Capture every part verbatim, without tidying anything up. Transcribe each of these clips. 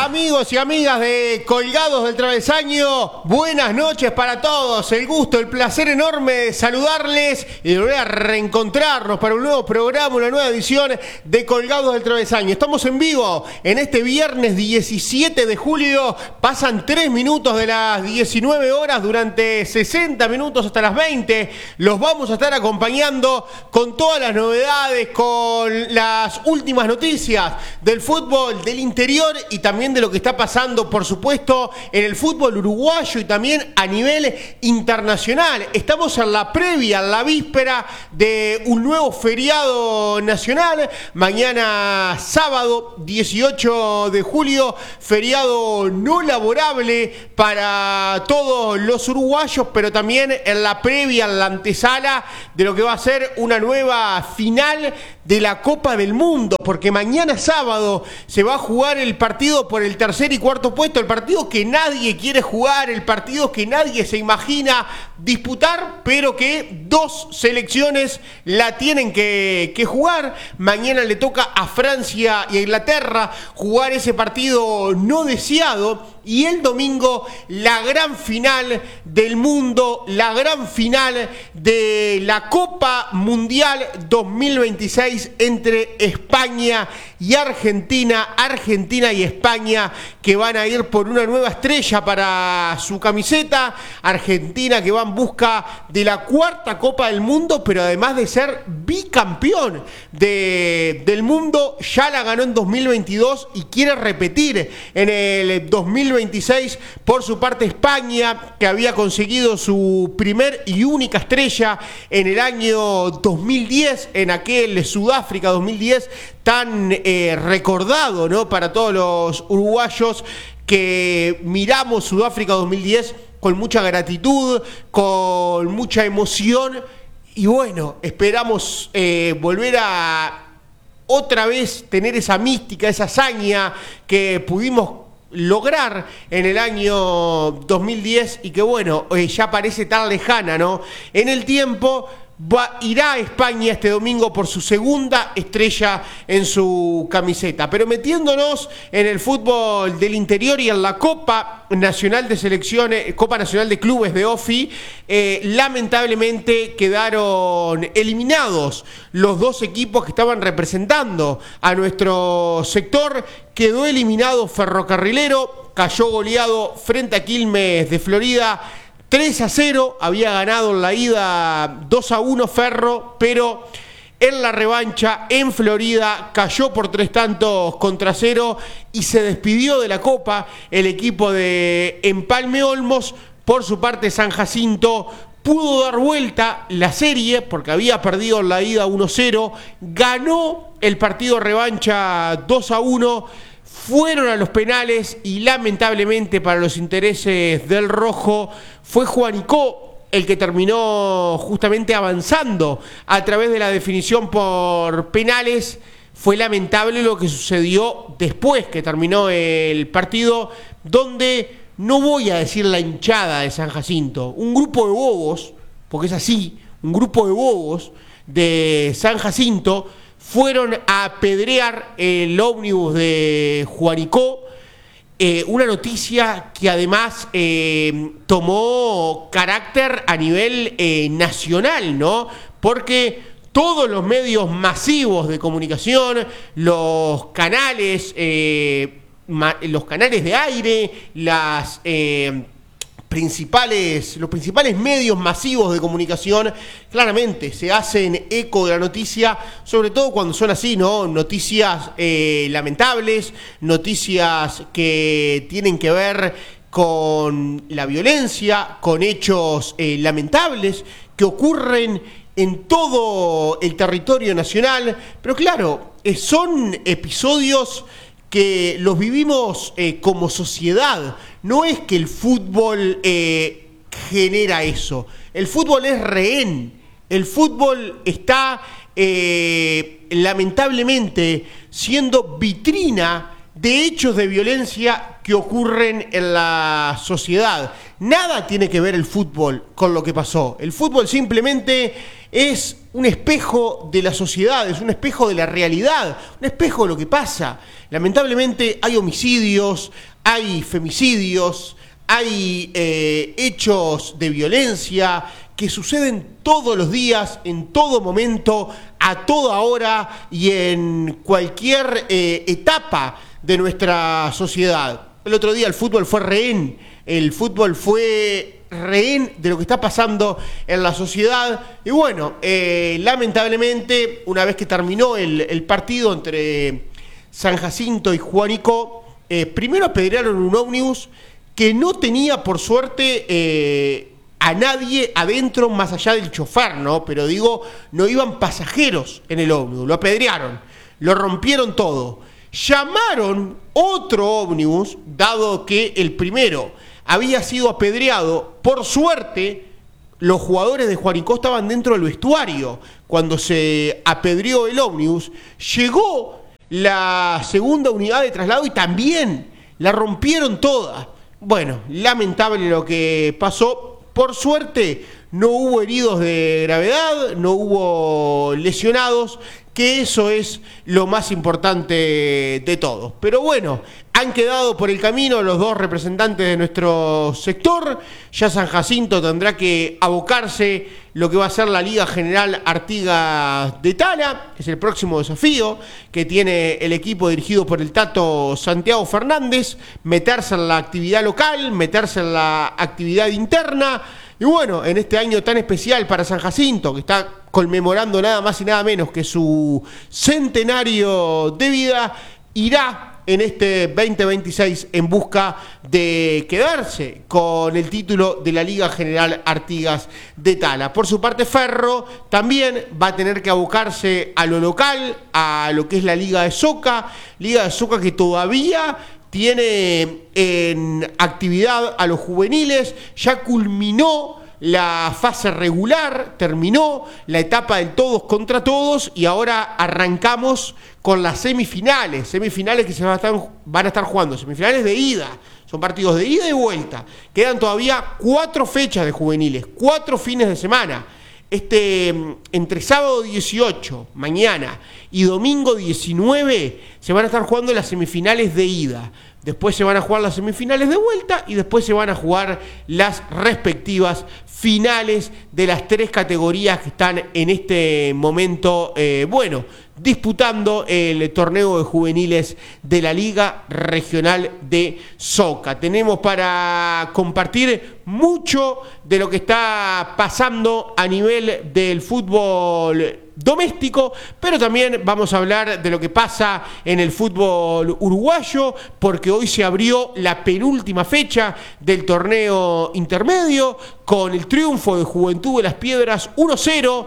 Amigos y amigas de Colgados del Travesaño, buenas noches para todos. El gusto, el placer enorme de saludarles y de volver a reencontrarnos para un nuevo programa, una nueva edición de Colgados del Travesaño. Estamos en vivo en este viernes diecisiete de julio. Pasan tres minutos de las diecinueve horas. Durante sesenta minutos hasta las veinte los vamos a estar acompañando con todas las novedades, con las últimas noticias del fútbol del interior y también de lo que está pasando, por supuesto, en el fútbol uruguayo y también a nivel internacional. Estamos en la previa, en la víspera de un nuevo feriado nacional. Mañana sábado dieciocho de julio, feriado no laborable para todos los uruguayos, pero también en la previa, en la antesala de lo que va a ser una nueva final de la Copa del Mundo, porque mañana sábado se va a jugar el partido por el tercer y cuarto puesto, el partido que nadie quiere jugar, el partido que nadie se imagina disputar, pero que dos selecciones la tienen que, que jugar. Mañana le toca a Francia y a Inglaterra jugar ese partido no deseado, y el domingo la gran final del mundo, la gran final de la Copa Mundial dos mil veintiséis entre España y Argentina, Argentina y España, que van a ir por una nueva estrella para su camiseta. Argentina que va en busca de la cuarta Copa del Mundo, pero además de ser bicampeón de, del mundo, ya la ganó en dos mil veintidós y quiere repetir en el dos mil veintiséis. Por su parte, España, que había conseguido su primer y única estrella en el año dos mil diez, en aquel Sudáfrica dos mil diez, tan eh, recordado, ¿no?, para todos los uruguayos que miramos Sudáfrica dos mil diez con mucha gratitud, con mucha emoción, y bueno, esperamos eh, volver a otra vez tener esa mística, esa hazaña que pudimos lograr en el año dos mil diez y que bueno, eh, ya parece tan lejana, ¿no?, en el tiempo. Va, irá a España este domingo por su segunda estrella en su camiseta. Pero metiéndonos en el fútbol del interior y en la Copa Nacional de Selecciones, Copa Nacional de Clubes de O F I, eh, lamentablemente quedaron eliminados los dos equipos que estaban representando a nuestro sector. Quedó eliminado Ferrocarrilero, cayó goleado frente a Quilmes de Florida tres a cero, había ganado en la ida dos a uno Ferro, pero en la revancha en Florida cayó por tres tantos contra cero y se despidió de la Copa el equipo de Empalme Olmos. Por su parte, San Jacinto pudo dar vuelta la serie porque había perdido en la ida uno cero, ganó el partido revancha dos a uno, fueron a los penales y lamentablemente para los intereses del rojo fue Juanicó el que terminó justamente avanzando a través de la definición por penales. Fue lamentable lo que sucedió después que terminó el partido, donde no voy a decir la hinchada de San Jacinto, un grupo de bobos, porque es así, un grupo de bobos de San Jacinto fueron a apedrear el ómnibus de Juanicó. Eh, una noticia que además eh, tomó carácter a nivel eh, nacional, ¿no? Porque todos los medios masivos de comunicación, los canales, eh, ma- los canales de aire, las eh, principales, los principales medios masivos de comunicación, claramente se hacen eco de la noticia, sobre todo cuando son así, ¿no? Noticias eh, lamentables, noticias que tienen que ver con la violencia, con hechos eh, lamentables que ocurren en todo el territorio nacional, pero claro, eh, son episodios que los vivimos eh, como sociedad. No es que el fútbol eh, genera eso. El fútbol es rehén. El fútbol está eh, lamentablemente siendo vitrina de hechos de violencia que ocurren en la sociedad. nada tiene que ver el fútbol con lo que pasó. El fútbol simplemente es un espejo de la sociedad, es un espejo de la realidad, un espejo de lo que pasa. Lamentablemente hay homicidios, hay femicidios, hay eh, hechos de violencia que suceden todos los días, en todo momento, a toda hora y en cualquier eh, etapa de nuestra sociedad. El otro día el fútbol fue rehén, el fútbol fue rehén de lo que está pasando en la sociedad. Y bueno, eh, lamentablemente, una vez que terminó el, el partido entre San Jacinto y Juanico, eh, primero apedrearon un ómnibus que no tenía, por suerte, eh, a nadie adentro más allá del chofer, ¿no? Pero digo, no iban pasajeros en el ómnibus, lo apedrearon, lo rompieron todo. Llamaron otro ómnibus, dado que el primero había sido apedreado. Por suerte, los jugadores de Juanico estaban dentro del vestuario. Cuando se apedreó el ómnibus, llegó la segunda unidad de traslado y también la rompieron toda. Bueno, lamentable lo que pasó. Por suerte, no hubo heridos de gravedad, no hubo lesionados, que eso es lo más importante de todo. Pero bueno, han quedado por el camino los dos representantes de nuestro sector. Ya San Jacinto tendrá que abocarse lo que va a ser la Liga General Artigas de Tala, que es el próximo desafío que tiene el equipo dirigido por el Tato Santiago Fernández, meterse en la actividad local, meterse en la actividad interna. Y bueno, en este año tan especial para San Jacinto, que está conmemorando nada más y nada menos que su centenario de vida, irá en este veinte veintiséis en busca de quedarse con el título de la Liga General Artigas de Tala. Por su parte, Ferro también va a tener que abocarse a lo local, a lo que es la Liga de Soca, Liga de Soca que todavía tiene en actividad a los juveniles, ya culminó la fase regular, terminó la etapa del todos contra todos y ahora arrancamos con las semifinales, semifinales que se van a estar, van a estar jugando, semifinales de ida, son partidos de ida y vuelta, quedan todavía cuatro fechas de juveniles, cuatro fines de semana. Este, entre sábado dieciocho, mañana, y domingo diecinueve, se van a estar jugando las semifinales de ida. Después se van a jugar las semifinales de vuelta y después se van a jugar las respectivas finales de las tres categorías que están en este momento, eh, bueno, disputando el torneo de juveniles de la Liga Regional de Soca. Tenemos para compartir mucho de lo que está pasando a nivel del fútbol doméstico, pero también vamos a hablar de lo que pasa en el fútbol uruguayo, porque hoy se abrió la penúltima fecha del torneo intermedio con el triunfo de Juventud de las Piedras uno cero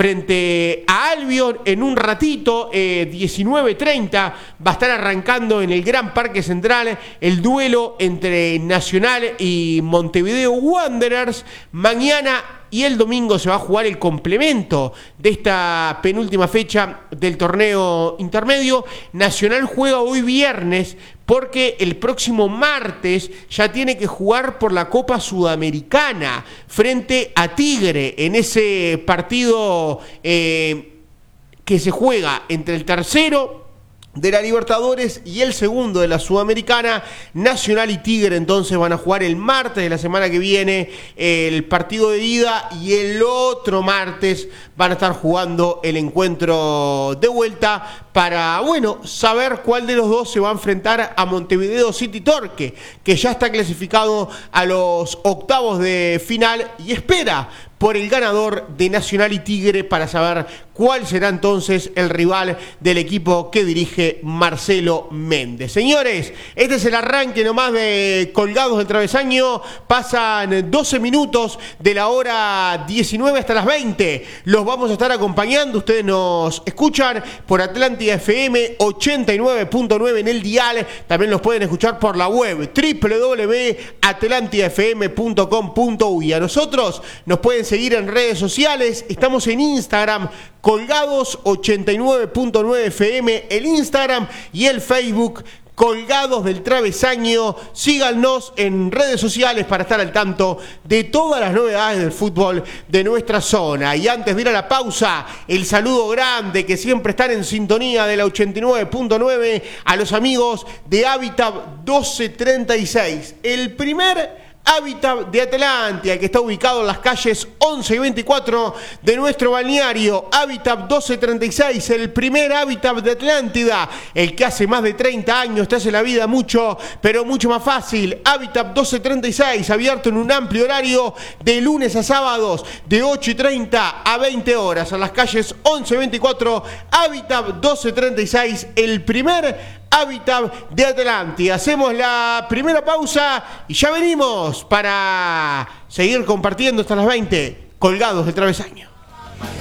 frente a Albion. En un ratito, eh, diecinueve treinta, va a estar arrancando en el Gran Parque Central el duelo entre Nacional y Montevideo Wanderers. Mañana y el domingo se va a jugar el complemento de esta penúltima fecha del torneo intermedio. Nacional juega hoy viernes porque el próximo martes ya tiene que jugar por la Copa Sudamericana frente a Tigre en ese partido eh, que se juega entre el tercero de la Libertadores y el segundo de la Sudamericana. Nacional y Tigre entonces van a jugar el martes de la semana que viene el partido de ida y el otro martes van a estar jugando el encuentro de vuelta para, bueno, saber cuál de los dos se va a enfrentar a Montevideo City Torque, que ya está clasificado a los octavos de final y espera por el ganador de Nacional y Tigre para saber cuál será entonces el rival del equipo que dirige Marcelo Méndez. Señores, este es el arranque nomás de Colgados del Travesaño. Pasan doce minutos de la hora diecinueve hasta las veinte. Los vamos a estar acompañando. Ustedes nos escuchan por Atlántida F M ochenta y nueve punto nueve en el dial. También los pueden escuchar por la web doble u doble u doble u punto atlántida f m punto com punto u y a nosotros nos pueden seguir en redes sociales. Estamos en Instagram, Colgados ochenta y nueve punto nueve F M, el Instagram, y el Facebook Colgados del Travesaño. Síganos en redes sociales para estar al tanto de todas las novedades del fútbol de nuestra zona. Y antes de ir a la pausa, el saludo grande que siempre están en sintonía de la ochenta y nueve punto nueve a los amigos de Hábitat doce treinta y seis. El primer Hábitat de Atlántida, que está ubicado en las calles once y veinticuatro de nuestro balneario. Hábitat doce treinta y seis, el primer Hábitat de Atlántida, el que hace más de treinta años te hace la vida mucho, pero mucho más fácil. Hábitat doce treinta y seis, abierto en un amplio horario de lunes a sábados, de ocho y treinta a veinte horas, en las calles once y veinticuatro. Hábitat doce treinta y seis, el primer Hábitat de Atlántida. Hacemos la primera pausa y ya venimos para seguir compartiendo hasta las veinte, colgados del travesaño.